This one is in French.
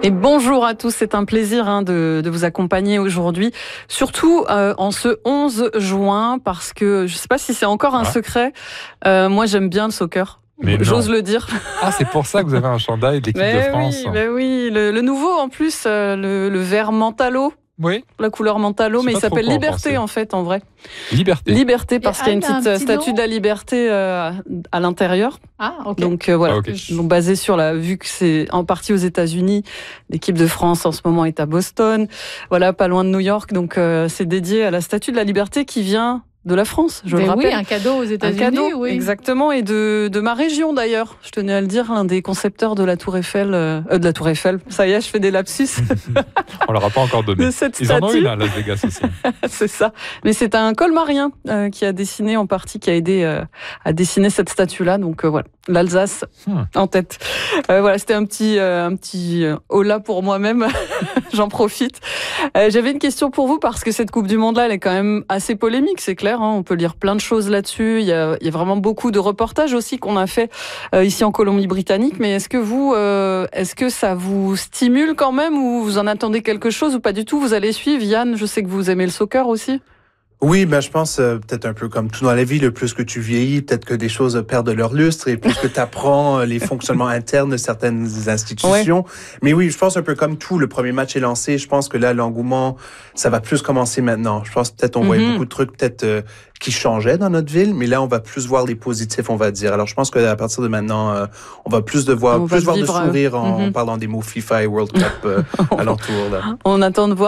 Et bonjour à tous, c'est un plaisir de vous accompagner aujourd'hui, surtout en ce 11 juin, parce que je ne sais pas si c'est encore un secret, moi j'aime bien le soccer. J'ose le dire. Ah, c'est pour ça que vous avez un chandail de l'équipe de France. Oui, le nouveau en plus, le vert Mentalo. Oui. La couleur Mentalo, mais il s'appelle Liberté en fait, en vrai. Liberté, parce qu'il y a une petite statue de la liberté à l'intérieur. Ah, ok. Donc voilà, basé sur vu que c'est en partie aux États-Unis, l'équipe de France en ce moment est à Boston, voilà, pas loin de New York, donc c'est dédié à la statue de la liberté qui vient de la France, je le rappelle. Oui, un cadeau aux États-Unis. Oui. Exactement, et de ma région d'ailleurs. Je tenais à le dire, l'un des concepteurs de la Tour Eiffel, ça y est, je fais des lapsus. On leur a pas encore donné. Ils en ont une à Las Vegas aussi. C'est ça. Mais c'est un colmarien qui a dessiné en partie, qui a aidé à dessiner cette statue-là. Donc voilà, l'Alsace en tête. Voilà, c'était un petit hola pour moi-même. J'en profite. J'avais une question pour vous parce que cette Coupe du Monde-là, elle est quand même assez polémique, c'est clair. On peut lire plein de choses là-dessus. Il y a vraiment beaucoup de reportages aussi qu'on a fait ici en Colombie-Britannique. Mais est-ce que ça vous stimule quand même, ou vous en attendez quelque chose ou pas du tout? Vous allez suivre, Yann? Je sais que vous aimez le soccer aussi. Oui, je pense peut-être un peu comme tout dans la vie, le plus que tu vieillis, peut-être que des choses perdent leur lustre et plus que tu apprends les fonctionnements internes de certaines institutions. Ouais. Mais oui, je pense un peu comme tout, le premier match est lancé. Je pense que là, l'engouement, ça va plus commencer maintenant. Je pense peut-être on voyait beaucoup de trucs qui changeaient dans notre ville, mais là, on va plus voir les positifs, on va dire. Alors, je pense qu'à partir de maintenant, on va plus voir de sourire en parlant des mots FIFA et World Cup alentour. Là. On attend de voir.